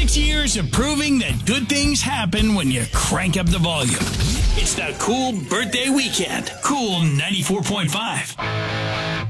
6 years of proving that good things happen when you crank up the volume. It's the Cool Birthday Weekend. Cool 94.5.